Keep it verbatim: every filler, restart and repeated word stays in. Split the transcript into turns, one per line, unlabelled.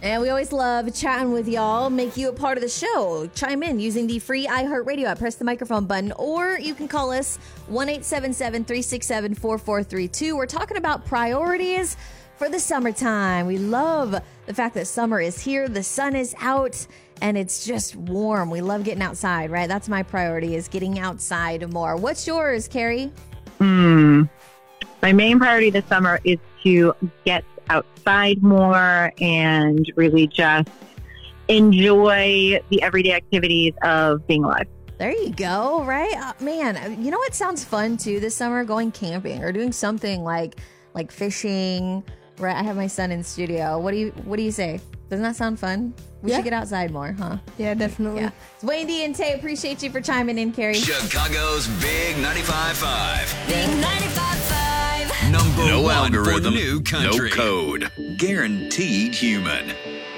And we always love chatting with y'all. Make you a part of the show. Chime in using the free iHeartRadio app. Press the microphone button, or you can call us one eight seven seven, three six seven, four four three two. We're talking about priorities for the summertime. We love the fact that summer is here. The sun is out, and it's just warm. We love getting outside, right? That's my priority, is getting outside more. What's yours, Carrie?
Mm. My main priority this summer is to get outside more and really just enjoy the everyday activities of being alive.
There you go, right? Uh, man, you know what sounds fun too this summer? Going camping or doing something like like fishing. Right, I have my son in studio. What do you What do you say? Doesn't that sound fun? We
yeah.
should get outside more, huh?
Yeah, definitely.
Yeah. It's Wendy and Tay. Appreciate you for chiming in, Carrie.
Chicago's Big ninety-five point five.
Big ninety-five point five.
Number
no
one
algorithm,
for new country.
No code.
Guaranteed human.